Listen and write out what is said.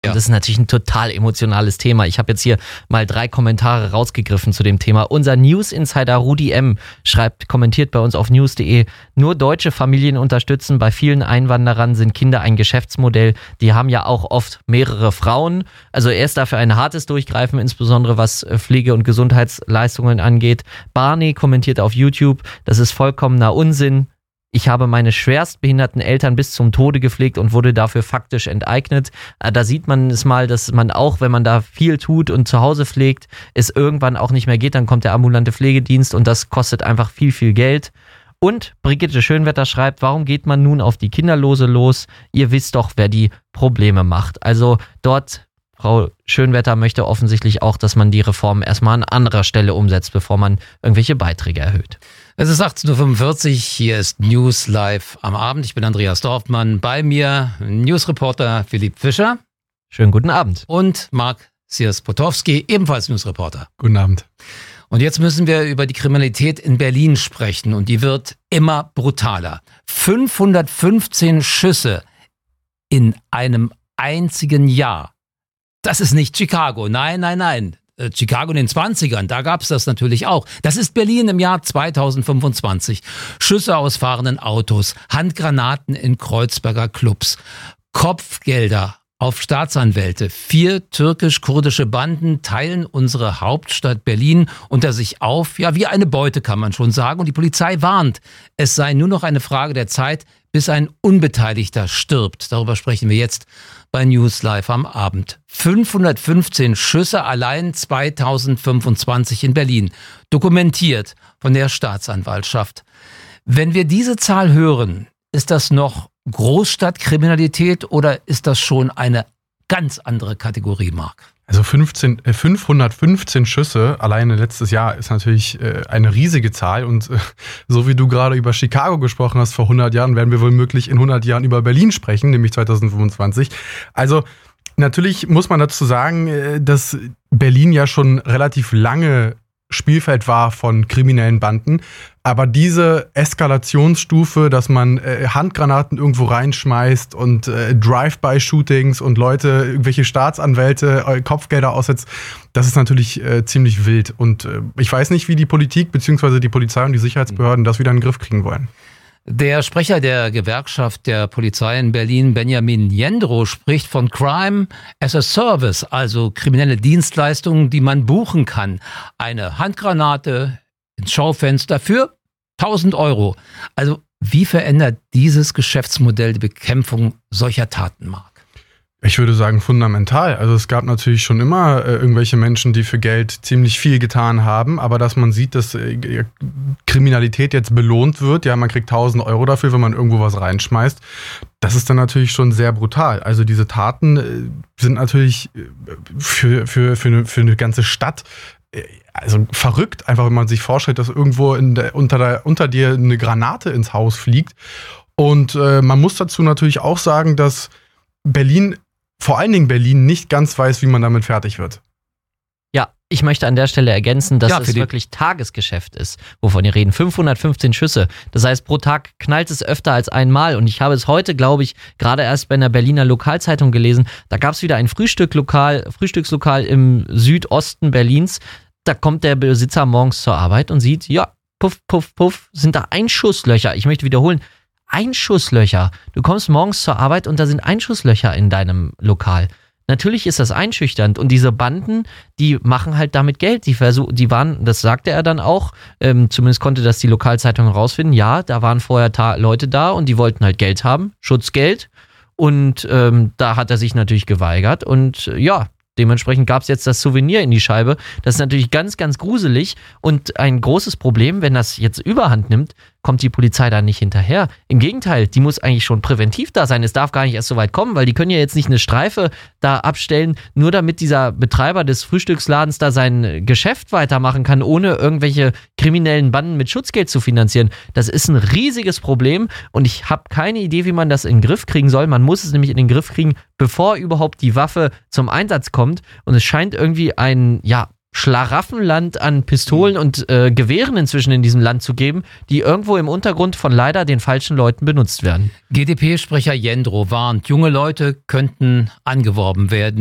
Und das ist natürlich ein total emotionales Thema. Ich habe jetzt hier mal 3 Kommentare rausgegriffen zu dem Thema. Unser News-Insider Rudi M. kommentiert bei uns auf news.de, nur deutsche Familien unterstützen. Bei vielen Einwanderern sind Kinder ein Geschäftsmodell. Die haben ja auch oft mehrere Frauen. Also er ist dafür ein hartes Durchgreifen, insbesondere was Pflege- und Gesundheitsleistungen angeht. Barney kommentiert auf YouTube, das ist vollkommener Unsinn. Ich habe meine schwerstbehinderten Eltern bis zum Tode gepflegt und wurde dafür faktisch enteignet. Da sieht man es mal, dass man auch, wenn man da viel tut und zu Hause pflegt, es irgendwann auch nicht mehr geht. Dann kommt der ambulante Pflegedienst und das kostet einfach viel, viel Geld. Und Brigitte Schönwetter schreibt, warum geht man nun auf die Kinderlose los? Ihr wisst doch, wer die Probleme macht. Also dort, Frau Schönwetter möchte offensichtlich auch, dass man die Reform erstmal an anderer Stelle umsetzt, bevor man irgendwelche Beiträge erhöht. Es ist 18.45 Uhr, hier ist News Live am Abend. Ich bin Andreas Dorfmann, bei mir Newsreporter Philipp Fischer. Schönen guten Abend. Und Marc Siers-Potowski, ebenfalls Newsreporter. Guten Abend. Und jetzt müssen wir über die Kriminalität in Berlin sprechen und die wird immer brutaler. 515 Schüsse in einem einzigen Jahr. Das ist nicht Chicago, nein. Chicago in den 20ern, da gab es das natürlich auch. Das ist Berlin im Jahr 2025. Schüsse aus fahrenden Autos, Handgranaten in Kreuzberger Clubs, Kopfgelder auf Staatsanwälte. 4 türkisch-kurdische Banden teilen unsere Hauptstadt Berlin unter sich auf. Ja, wie eine Beute kann man schon sagen. Und die Polizei warnt, es sei nur noch eine Frage der Zeit, bis ein Unbeteiligter stirbt. Darüber sprechen wir jetzt bei News Live am Abend. 515 Schüsse allein 2025 in Berlin. Dokumentiert von der Staatsanwaltschaft. Wenn wir diese Zahl hören, ist das noch Großstadtkriminalität oder ist das schon eine ganz andere Kategorie, Marc? Also 515 Schüsse alleine letztes Jahr ist natürlich eine riesige Zahl und so wie du gerade über Chicago gesprochen hast vor 100 Jahren, werden wir womöglich in 100 Jahren über Berlin sprechen, nämlich 2025. Also natürlich muss man dazu sagen, dass Berlin ja schon relativ lange Spielfeld war von kriminellen Banden, aber diese Eskalationsstufe, dass man Handgranaten irgendwo reinschmeißt und Drive-by-Shootings und Leute, irgendwelche Staatsanwälte Kopfgelder aussetzt, das ist natürlich ziemlich wild und ich weiß nicht, wie die Politik bzw. die Polizei und die Sicherheitsbehörden das wieder in den Griff kriegen wollen. Der Sprecher der Gewerkschaft der Polizei in Berlin, Benjamin Jendrow, spricht von Crime as a Service, also kriminelle Dienstleistungen, die man buchen kann. Eine Handgranate ins Schaufenster für 1.000 €. Also wie verändert dieses Geschäftsmodell die Bekämpfung solcher Taten, Marc? Ich würde sagen fundamental. Also es gab natürlich schon immer irgendwelche Menschen, die für Geld ziemlich viel getan haben, aber dass man sieht, dass Kriminalität jetzt belohnt wird, ja, man kriegt 1.000 € dafür, wenn man irgendwo was reinschmeißt, das ist dann natürlich schon sehr brutal. Also diese Taten sind natürlich für eine ganze Stadt also verrückt, einfach wenn man sich vorstellt, dass irgendwo unter dir eine Granate ins Haus fliegt. Und man muss dazu natürlich auch sagen, dass vor allen Dingen Berlin nicht ganz weiß, wie man damit fertig wird. Ja, ich möchte an der Stelle ergänzen, dass es wirklich Tagesgeschäft ist, wovon wir reden. 515 Schüsse. Das heißt, pro Tag knallt es öfter als einmal. Und ich habe es heute, glaube ich, gerade erst bei einer Berliner Lokalzeitung gelesen. Da gab es wieder ein Frühstückslokal im Südosten Berlins. Da kommt der Besitzer morgens zur Arbeit und sieht, ja, puff, puff, puff, sind da Einschusslöcher. Ich möchte wiederholen, Einschusslöcher. Du kommst morgens zur Arbeit und da sind Einschusslöcher in deinem Lokal. Natürlich ist das einschüchternd und diese Banden, die machen halt damit Geld. Die waren, das sagte er dann auch, zumindest konnte das die Lokalzeitung herausfinden, ja, da waren vorher Leute da und die wollten halt Geld haben, Schutzgeld und da hat er sich natürlich geweigert und ja, dementsprechend gab es jetzt das Souvenir in die Scheibe. Das ist natürlich ganz, ganz gruselig und ein großes Problem, wenn das jetzt Überhand nimmt, kommt die Polizei da nicht hinterher. Im Gegenteil, die muss eigentlich schon präventiv da sein. Es darf gar nicht erst so weit kommen, weil die können ja jetzt nicht eine Streife da abstellen, nur damit dieser Betreiber des Frühstücksladens da sein Geschäft weitermachen kann, ohne irgendwelche kriminellen Banden mit Schutzgeld zu finanzieren. Das ist ein riesiges Problem und ich habe keine Idee, wie man das in den Griff kriegen soll. Man muss es nämlich in den Griff kriegen, bevor überhaupt die Waffe zum Einsatz kommt und es scheint irgendwie ein, ja, Schlaraffenland an Pistolen und Gewehren inzwischen in diesem Land zu geben, die irgendwo im Untergrund von leider den falschen Leuten benutzt werden. GdP-Sprecher Jendro warnt, junge Leute könnten angeworben werden.